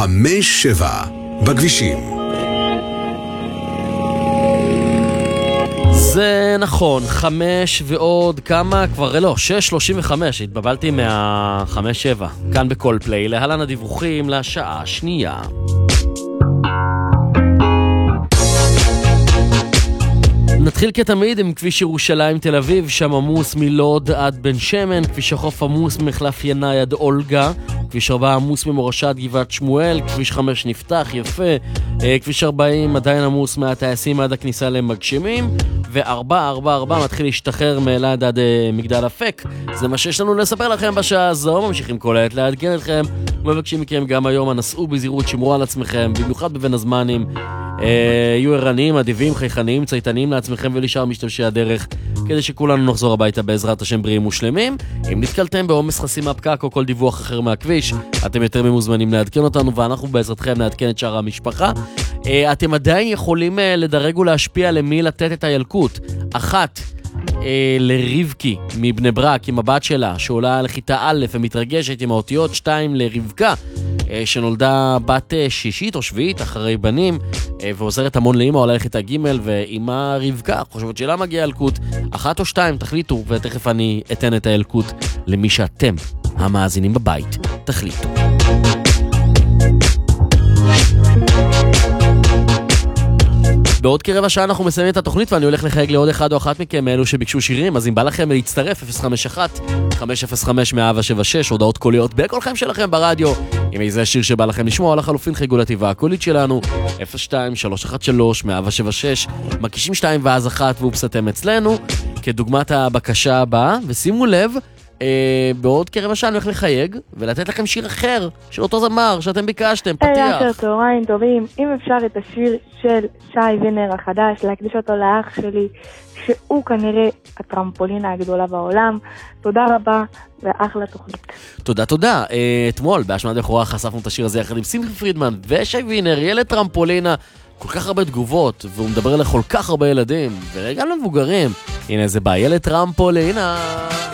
5-7 בכבישים. זה נכון, 5 ועוד כמה, כבר לא, 6:35, התבלבלתי מה-5-7, כאן בכל פליי, להלן הדיווחים לשעה השנייה. נתחיל כתמיד עם כביש ירושלים תל אביב, שם עמוס מלוד עד בן שמן, כביש החוף עמוס ממחלף ינאי עד אולגה, כביש 4 עמוס ממורשת גבעת שמואל, כביש 5 נפתח יפה, כביש 40 עדיין עמוס מהטייסים עד הכניסה למגשימים, ו444 מתחיל להשתחרר מאלעד עד מגדל אפק. זה מה שיש לנו לספר לכם בשעה הזו, ממשיכים כל העת לעדכן אתכם, ומבקשים מכם גם היום, הנסעו בזהירות, שמרו על עצמכם, במיוחד בבין הזמנים, יהיו ערניים, אדיבים, חייכניים, צייתניים לעצמכם ולשאר משתמשי הדרך, כדי שכולנו נחזור הביתה בעזרת השם בריאים ושלמים. אם נתקלתם בעומס חסימה פקק או כל דיווח אחר מהכביש, אתם יותר ממוזמנים לעדכן אותנו, ואנחנו בעזרתכם נעדכן את שאר המשפחה. אתם עדיין יכולים לדרג ולהשפיע למי לתת את הילקוט. 1 לרבקי מבני ברק עם הבת שלה שעולה לכיתה א' ומתרגשת עם האותיות, 2 לרבקה שנולדה בת שישית או שביעית אחרי בנים ועוזרת המון לאמא, עולה לכיתה ג' ואמא רבקה חושבת שלה מגיע ילקוט. 1 או 2 תחליטו, ותכף אני אתן את הילקוט למי שאתם המאזינים בבית תחליטו. בעוד כרבע שעה אנחנו מסיימים את התוכנית, ואני הולך לחייג לעוד אחד או אחת מכם מאלו שביקשו שירים, אז אם בא לכם להצטרף, 051-505-176, הודעות קוליות בקולכם שלכם ברדיו, אם איזה שיר שבא לכם לשמוע, לחלופין חייגו לתיבה הקולית שלנו, 02-313-176, מקישים 2 ואז 1 ואופסתם אצלנו, כדוגמת הבקשה הבאה, ושימו לב, בעוד כרבע שעה אני הולך לחייג ולתת לכם שיר אחר של אותו זמר שאתם ביקשתם, פתיח. אחר צהריים טובים, אם אפשר את השיר של שי וינר החדש, להקדיש אותו לאח שלי, שהוא כנראה הטרמפולינה הגדולה בעולם. תודה רבה ואחלה תוכנית. תודה. אתמול באשמת בכורה חשפנו את השיר הזה יחד עם שמחי פרידמן ושי וינר, ילד טרמפולינה, כל כך הרבה תגובות, והוא מדבר לכל כך הרבה ילדים וגם למבוגרים. הנה זה בא, ילד טרמפולינה.